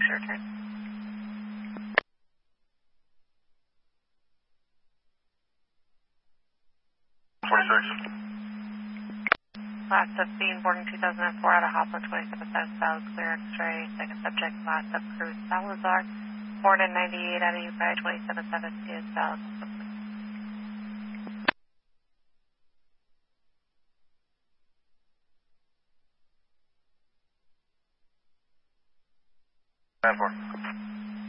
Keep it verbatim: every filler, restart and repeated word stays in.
your turn. twenty-six. Last of being boarding two thousand four out of Hopper, twenty-seven seven south, clear X-ray. Second subject, last of Cruz Salazar, boarded ninety-eight out of U K I twenty-seven seven is south. ten four.